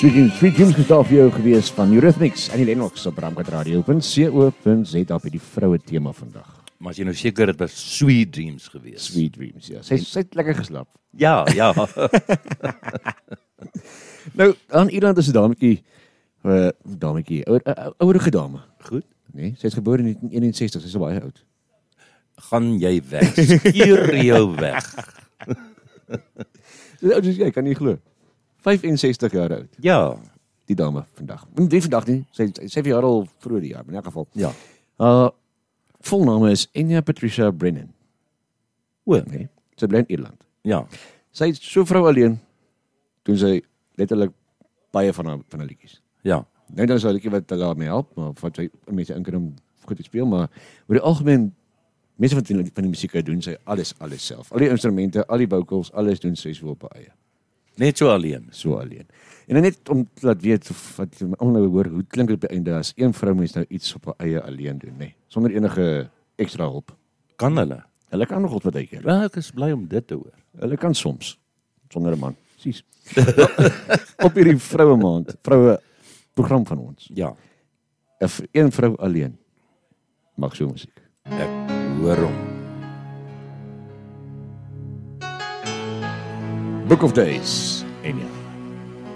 Sweet Dreams gestaaf vir jou gewees van Eurythmics en die Lennox op ramkatradio.co.za op die vroue tema vandag. Maar as jy nou seker het was Sweet Dreams gewees. Sweet Dreams, ja. Sy het lekker geslaap. Ja. Nou, aan Ierland is 'n ouerige dame. Goed. Nee, sy is gebore in 1961, sy is al baie oud. Gaan jy weg? Skeer jou weg. Sy oud soos jy, kan nie glo. 65 jaar oud, Ja. die dame vandag. Nie vandag nie, sy verjaar al vroeër die jaar, maar in elk geval. Ja. Volname is Enya Patricia Brennan. O, Nee, sy bly in Ierland. ja. Sy is so vrou alleen, toen sy letterlik baie van haar liedjies. Ja. Nou dan is daar 'n liedjie wat hulle daarmee help, maar wat sy mense in kan om goed te speel, maar oor die algemeen, mense van die musiek doen sy alles self. Al die instrumente, al die vocals, alles doen sy so op haar eie. Net so alleen. So alleen. En dan net om te laat weet, wat nou hoor, hoe klink dit op die einde, as een vrou mens nou iets op haar eie alleen doen, nee, sonder enige extra hulp. Kan hulle? Hulle kan nog wat uitkeer. Wel, ek is bly om dit te hoor. Hulle kan soms, sonder 'n man. Sies. Op hierdie vroue maand, vroue program van ons. Ja, Een vrou alleen mag so musiek. ek hoor hom. Book of Days, Enya.